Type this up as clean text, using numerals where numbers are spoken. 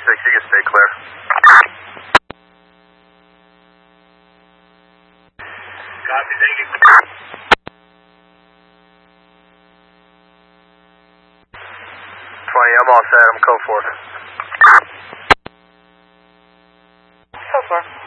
you can stay clear. Copy, thank you. 20, I'm all set, I'm code 4. Code 4.